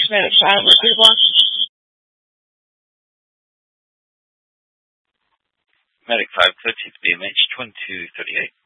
Medic 5, repeat block. Medic 5, clear to BMH 2238.